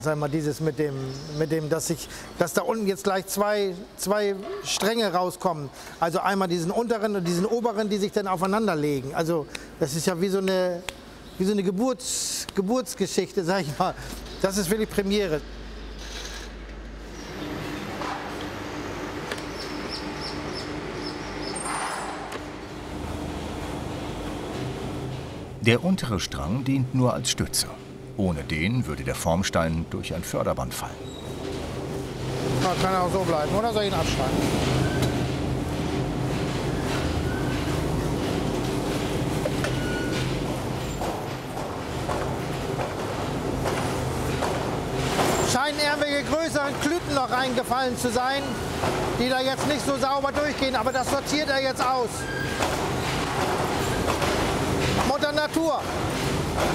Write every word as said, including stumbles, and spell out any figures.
Sag mal, dieses mit dem, mit dem, dass ich, dass da unten jetzt gleich zwei, zwei Stränge rauskommen. Also einmal diesen unteren und diesen oberen, die sich dann aufeinander legen. Also das ist ja wie so eine, wie so eine Geburts, Geburtsgeschichte, sag ich mal. Das ist wirklich Premiere. Der untere Strang dient nur als Stütze. Ohne den würde der Formstein durch ein Förderband fallen. Ja, kann auch so bleiben, oder soll ich ihn abschneiden? Scheinen irgendwelche größeren Klüten noch reingefallen zu sein, die da jetzt nicht so sauber durchgehen, aber das sortiert er jetzt aus. Mutter Natur.